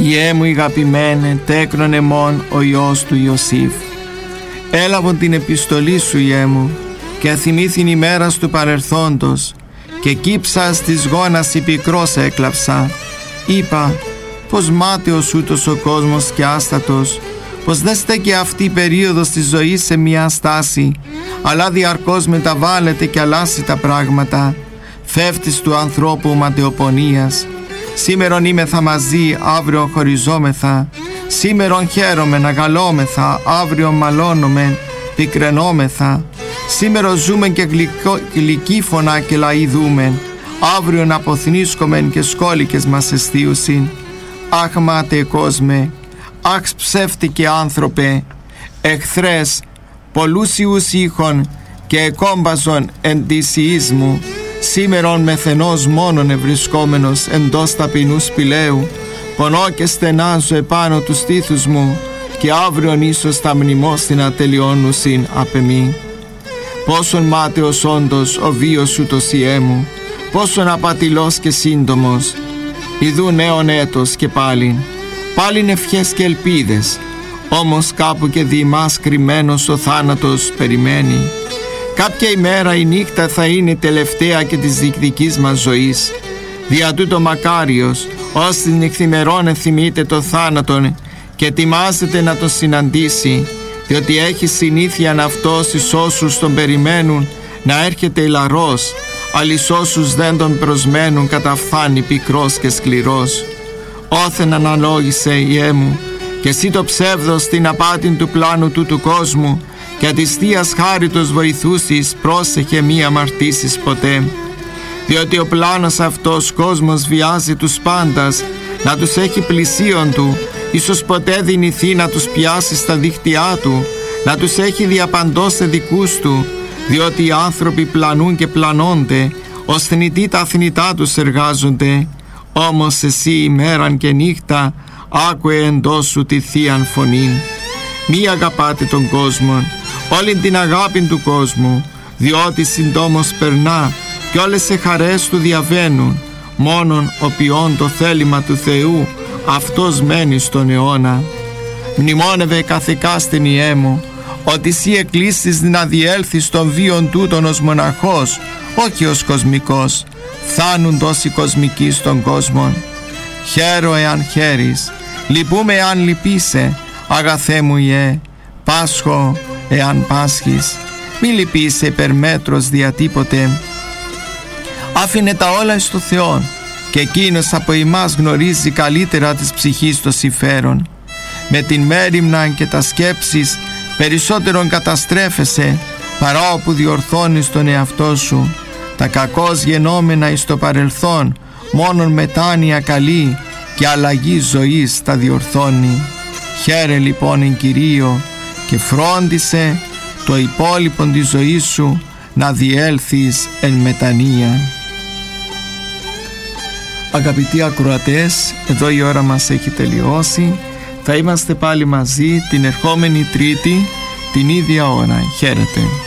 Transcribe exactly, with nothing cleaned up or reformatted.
Ιε μου αγαπημένε, τέκνον εμών ο Υιός του Ιωσήφ. Έλαβον την επιστολή σου, Ιε μου, και θυμήθην ημέρας του παρελθόντος, και κύψας της γόνας η πικρός έκλαψα. Είπα, πως μάταιος ούτως ο κόσμος και άστατος, πως δεν στέκει αυτή η περίοδος της ζωής σε μια στάση, αλλά διαρκώς μεταβάλλεται και αλλάζει τα πράγματα. Φεύτης του ανθρώπου ματαιοπονίας. Σήμερον είμεθα μαζί, αύριο χωριζόμεθα. Σήμερον χαίρομεν, αγαλόμεθα, αύριο μαλώνομεν, πικρενόμεθα. Σήμερον ζούμεν και γλυκό, γλυκύφωνα και λαηδούμεν, αύριον αποθνίσκομεν και σκόλικες μας εστίουσιν. Αχ μάταιε κόσμε, αχ ψεύτικε άνθρωπε, εχθρές πολλούσιους ήχων και εκόμπαζον εν της ιής μου, σήμερον μεθενός μόνον ευρισκόμενος εντός ταπεινού σπηλαίου, πονώ και στενάζω επάνω του στήθους μου, και αύριον ίσως τα μνημός την ατελειώνουσιν απ' εμεί. Πόσον μάταιος όντως ο βίος ούτως Ιέ μου, πόσον απατηλός και σύντομος. Ιδού νέον έτος και πάλιν, πάλιν ευχές και ελπίδες, όμως κάπου και δι' μας κρυμμένος ο θάνατος περιμένει. Κάποια ημέρα η νύχτα θα είναι τελευταία και της διεκδικής μας ζωής. Δια τούτο μακάριος, ως την νυχθημερών ενθυμείται το θάνατον και ετοιμάζεται να τον συναντήσει, διότι έχει συνήθειαν αυτός εις όσους τον περιμένουν να έρχεται ηλαρός, αλλά εις όσους δεν τον προσμένουν καταφθάνει πικρός και σκληρός. Όθεν αναλόγησε, Ιέ μου, και εσύ το ψεύδος στην απάτην του πλάνου του του κόσμου, και της Θείας χάριτος βοηθούσεις, πρόσεχε μη αμαρτήσεις ποτέ. Διότι ο πλάνος αυτός κόσμος βιάζει τους πάντας, να τους έχει πλησίον του, ίσως ποτέ δυνηθεί να τους πιάσει στα δίχτυά του, να τους έχει διαπαντός σε δικούς του, διότι οι άνθρωποι πλανούν και πλανώνται, ως θνητοί τα θνητά τους εργάζονται. Όμως εσύ ημέραν και νύχτα άκουε εντός σου τη Θείαν φωνήν. Μη αγαπάτε τον κόσμο, όλη την αγάπη του κόσμου, διότι συντόμως περνά και όλες σε χαρές του διαβαίνουν. Μόνον ο ποιόν το θέλημα του Θεού, αυτός μένει στον αιώνα. Μνημόνευε καθηκάστην, Ιέ μου, ότι εσύ εκλείσεις να διέλθεις των βίων τούτων ως μοναχός, όχι ως κοσμικός, θάνουντος οι κοσμικοί στον κόσμο. Χαίρο εάν χαίρεις, λυπούμε εάν λυπείσαι, αγαθέ μου Ιε, πάσχω εάν πάσχεις, μη λυπείσαι υπερμέτρος διατίποτε. Άφηνε τα όλα εις το Θεόν, και εκείνος από εμάς γνωρίζει καλύτερα της ψυχής το συμφέρον. Με την μέριμνα και τα σκέψεις περισσότερον καταστρέφεσαι, παρά όπου διορθώνεις τον εαυτό σου. Τα κακώς γενόμενα εις το παρελθόν, μόνον μετάνοια καλή και αλλαγή ζωής τα διορθώνει. Χαίρε λοιπόν εν Κυρίω και φρόντισε το υπόλοιπο της ζωής σου να διέλθεις εν μετανία. Αγαπητοί ακροατές, εδώ η ώρα μας έχει τελειώσει. Θα είμαστε πάλι μαζί την ερχόμενη Τρίτη την ίδια ώρα. Χαίρετε.